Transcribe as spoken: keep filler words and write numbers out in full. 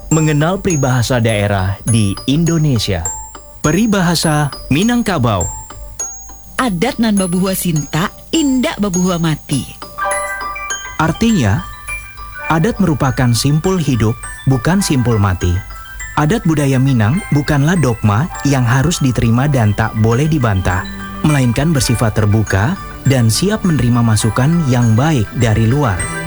Mengenal peribahasa daerah di Indonesia. Peribahasa Minangkabau. Adat nan babuhua sinta, indak babuhua mati. Artinya, adat merupakan simpul hidup, bukan simpul mati. Adat budaya Minang bukanlah dogma yang harus diterima dan tak boleh dibantah, melainkan bersifat terbuka dan siap menerima masukan yang baik dari luar.